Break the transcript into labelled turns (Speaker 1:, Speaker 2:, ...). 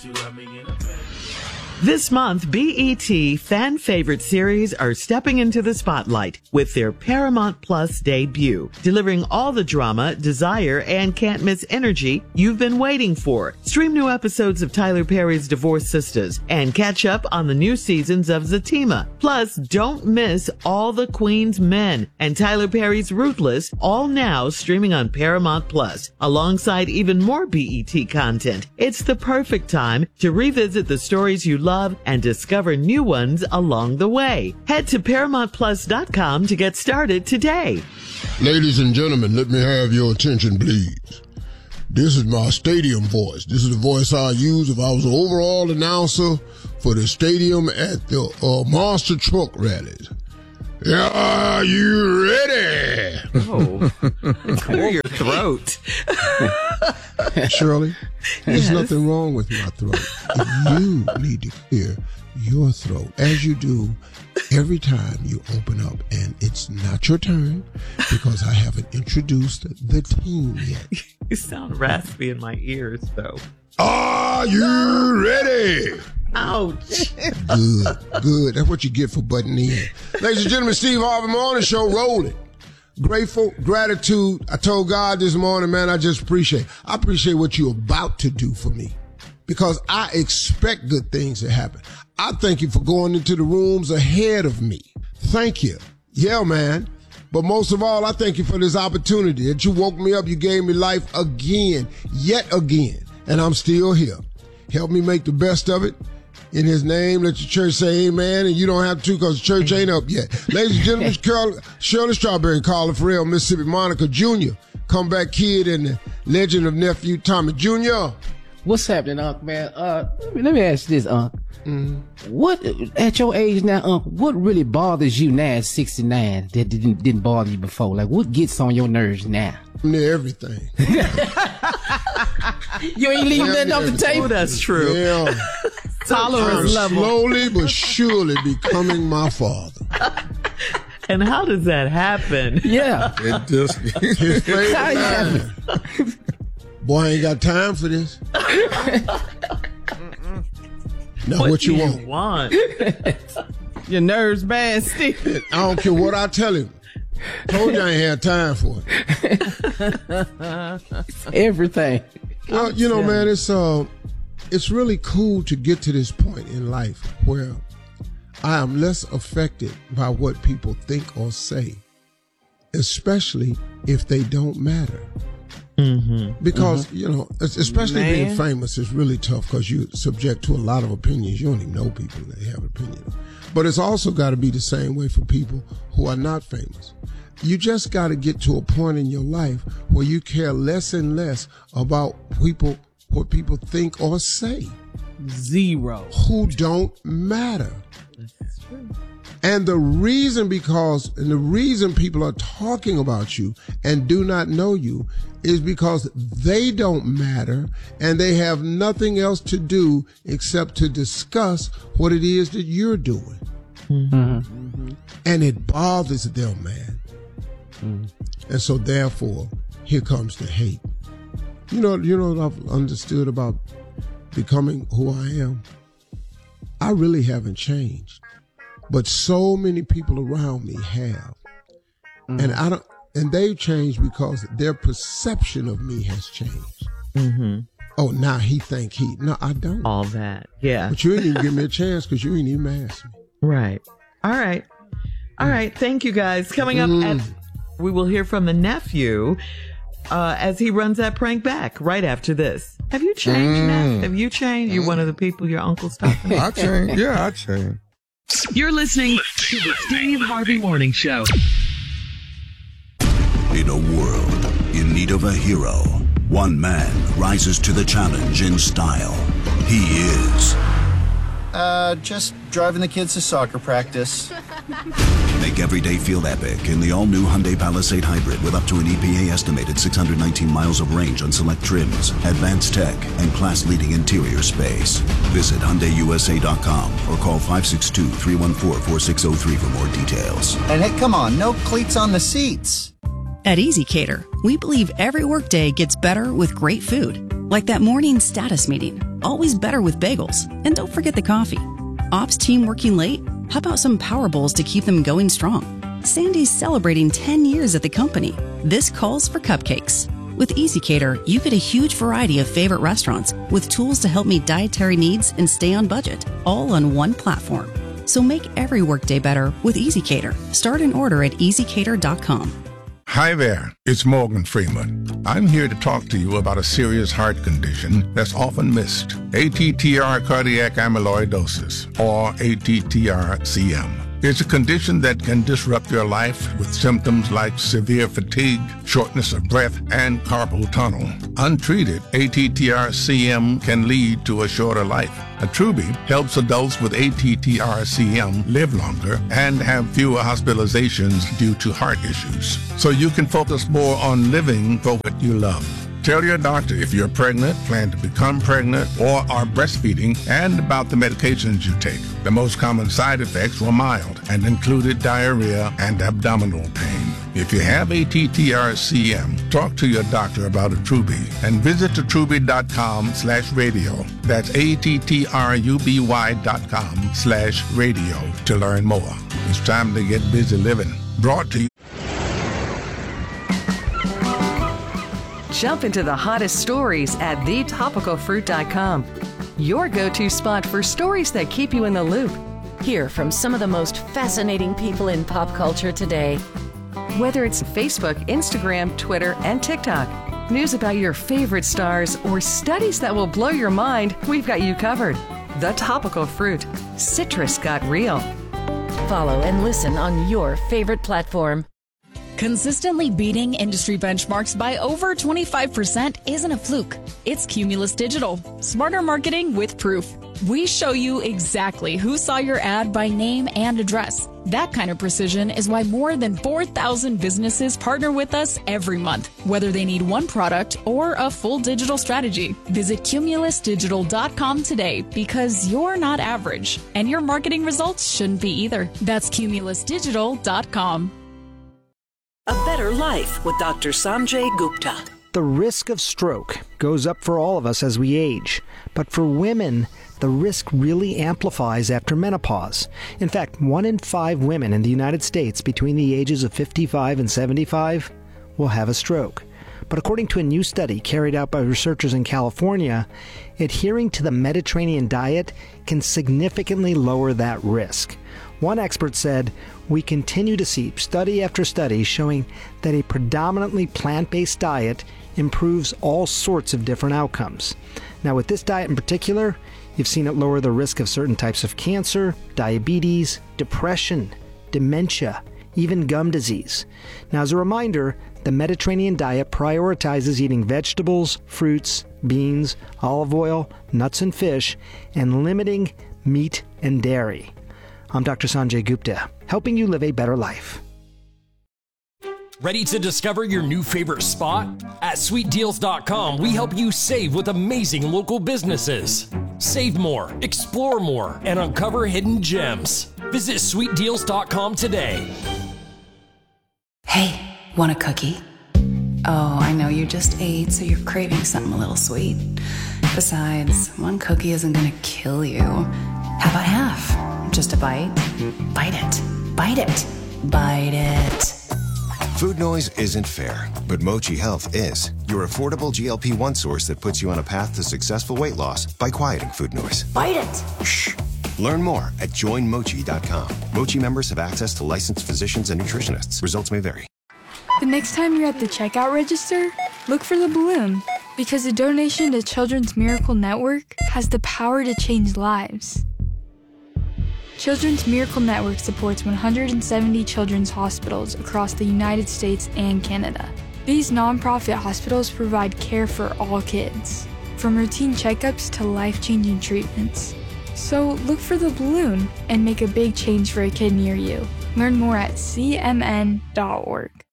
Speaker 1: This month, BET fan favorite series are stepping into the spotlight with their Paramount Plus debut, delivering all the drama, desire, and can't miss energy you've been waiting for. Stream new episodes of Tyler Perry's Divorced Sisters and catch up on the new seasons of Zatima. Plus, don't miss All the Queen's Men and Tyler Perry's Ruthless, all now streaming on Paramount Plus, alongside even more BET content. It's the perfect time to revisit the stories you love and discover new ones along the way. Head to ParamountPlus.com to get started today.
Speaker 2: Ladies and gentlemen, let me have your attention, please. This is my stadium voice. This is the voice I use if I was an overall announcer for the stadium at the Monster Truck Rallies. Are you ready?
Speaker 1: Oh, clear your throat.
Speaker 2: Shirley, there's nothing wrong with my throat. You need to clear your throat, as you do every time you open up. And it's not your turn because I haven't introduced the team yet.
Speaker 1: You sound raspy in my ears, though.
Speaker 2: Are you ready?
Speaker 1: Ouch.
Speaker 2: Good. That's what you get for butting in. Ladies and gentlemen, Steve Harvey Morning Show rolling. Grateful, gratitude. I told God this morning, man, I appreciate what you're about to do for me because I expect good things to happen. I thank you for going into the rooms ahead of me. Thank you. Yeah, man. But most of all, I thank you for this opportunity that you woke me up. You gave me life again, yet again, and I'm still here. Help me make the best of it. In his name, let your church say amen, and you don't have to because the church ain't up yet. Ladies and gentlemen, Shirley Strawberry, Carla Farrell, Mississippi Monica Jr., comeback kid, and the legend of nephew Tommy Jr.
Speaker 3: What's happening, Unc, man? Let me ask you this, Unc. What, at your age now, Unc, what really bothers you now at 69 that didn't bother you before? Like, what gets on your nerves now?
Speaker 2: Everything.
Speaker 3: You ain't leaving nothing off the table?
Speaker 1: Oh, that's true.
Speaker 2: Yeah.
Speaker 1: Tolerance level.
Speaker 2: Slowly but surely becoming my father.
Speaker 1: And how does that happen?
Speaker 3: Yeah.
Speaker 4: It just
Speaker 2: His favorite line. Boy, I ain't got time for this. Now what you want?
Speaker 5: Your nerves bad, Steve.
Speaker 2: I don't care what I tell him. Told you I ain't had time for it.
Speaker 3: Everything.
Speaker 2: Well, you know, man, it's really cool to get to this point in life where I am less affected by what people think or say, especially if they don't matter. Mm-hmm. Because, you know, especially being famous is really tough because you're subject to a lot of opinions. You don't even know people that have opinions. But it's also got to be the same way for people who are not famous. You just got to get to a point in your life where you care less and less about what people think or say.
Speaker 5: Zero.
Speaker 2: Who don't matter.
Speaker 5: That's true.
Speaker 2: And the reason people are talking about you and do not know you is because they don't matter and they have nothing else to do except to discuss what it is that you're doing. Mm-hmm. And it bothers them, man. Mm-hmm. And so therefore, here comes the hate. You know what I've understood about becoming who I am? I really haven't changed. But so many people around me have. Mm-hmm. And they've changed because their perception of me has changed. Mm-hmm. Oh, now he think he. No, I don't.
Speaker 1: All that. Yeah.
Speaker 2: But you didn't even give me a chance because you didn't even ask me.
Speaker 1: Right. All right. Thank you, guys. Coming up, we will hear from the nephew as he runs that prank back right after this. Have you changed, Neff? Have you changed? You're one of the people your uncle's talking about.
Speaker 4: I changed. Yeah, I changed.
Speaker 6: You're listening to the Steve Harvey Morning Show.
Speaker 7: In a world in need of a hero, one man rises to the challenge in style. He is...
Speaker 8: just driving the kids to soccer practice.
Speaker 7: Make every day feel epic in the all-new Hyundai Palisade Hybrid with up to an EPA-estimated 619 miles of range on select trims, advanced tech, and class-leading interior space. Visit HyundaiUSA.com or call 562-314-4603 for more details.
Speaker 8: And hey, come on, no cleats on the seats.
Speaker 9: At EasyCater, we believe every workday gets better with great food. Like that morning status meeting,
Speaker 4: Always better with bagels. And don't forget the coffee. Ops team working late? How about some Power Bowls to keep them going strong? Sandy's celebrating 10 years at the company. This calls for cupcakes. With EasyCater, you get a huge variety of favorite restaurants with tools to help meet dietary needs and stay on budget, all on one platform. So make every workday better with EasyCater. Start an order at easycater.com.
Speaker 9: Hi there, it's Morgan Freeman. I'm here to talk to you about a serious heart condition that's often missed. ATTR cardiac amyloidosis, or ATTR-CM. It's a condition that can disrupt your life with symptoms like severe fatigue, shortness of breath, and carpal tunnel. Untreated, ATTR-CM can lead to a shorter life. Attruby helps adults with ATTR-CM live longer and have fewer hospitalizations due to heart issues. So you can focus more on living for what you love. Tell your doctor if you're pregnant, plan to become pregnant, or are breastfeeding, and about the medications you take. The most common side effects were mild and included diarrhea and abdominal pain. If you have ATTR-CM, talk to your doctor about Attruby and visit attruby.com/radio. That's ATTRUBY.com/radio to learn more. It's time to get busy living. Brought to you.
Speaker 10: Jump into the hottest stories at thetopicalfruit.com. Your go-to spot for stories that keep you in the loop.
Speaker 11: Hear from some of the most fascinating people in pop culture today.
Speaker 10: Whether it's Facebook, Instagram, Twitter, and TikTok, news about your favorite stars, or studies that will blow your mind, we've got you covered. The Topical Fruit. Citrus got real.
Speaker 11: Follow and listen on your favorite platform.
Speaker 12: Consistently beating industry benchmarks by over 25% isn't a fluke. It's Cumulus Digital. Smarter marketing with proof. We show you exactly who saw your ad by name and address. That kind of precision is why more than 4,000 businesses partner with us every month, whether they need one product or a full digital strategy. Visit cumulusdigital.com today because you're not average, and your marketing results shouldn't be either. That's cumulusdigital.com.
Speaker 6: A Better Life with Dr. Sanjay Gupta.
Speaker 13: The risk of stroke goes up for all of us as we age, but for women, the risk really amplifies after menopause. In fact, 1 in 5 women in the United States between the ages of 55 and 75 will have a stroke. But according to a new study carried out by researchers in California, adhering to the Mediterranean diet can significantly lower that risk. One expert said, "We continue to see study after study showing that a predominantly plant-based diet improves all sorts of different outcomes." Now, with this diet in particular, you've seen it lower the risk of certain types of cancer, diabetes, depression, dementia, even gum disease. Now, as a reminder, the Mediterranean diet prioritizes eating vegetables, fruits, beans, olive oil, nuts and fish, and limiting meat and dairy. I'm Dr. Sanjay Gupta, helping you live a better life.
Speaker 14: Ready to discover your new favorite spot? At sweetdeals.com, we help you save with amazing local businesses. Save more, explore more, and uncover hidden gems. Visit sweetdeals.com today.
Speaker 15: Hey, want a cookie? Oh, I know you just ate, so you're craving something a little sweet. Besides, one cookie isn't gonna kill you. How about half? Just a bite? Bite it. Bite it. Bite it.
Speaker 16: Food noise isn't fair, but Mochi Health is. Your affordable GLP-1 source that puts you on a path to successful weight loss by quieting food noise.
Speaker 15: Bite it.
Speaker 16: Shh. Learn more at joinmochi.com. Mochi members have access to licensed physicians and nutritionists. Results may vary.
Speaker 17: The next time you're at the checkout register, look for the balloon, because a donation to Children's Miracle Network has the power to change lives. Children's Miracle Network supports 170 children's hospitals across the United States and Canada. These nonprofit hospitals provide care for all kids, from routine checkups to life-changing treatments. So look for the balloon and make a big change for a kid near you. Learn more at cmn.org.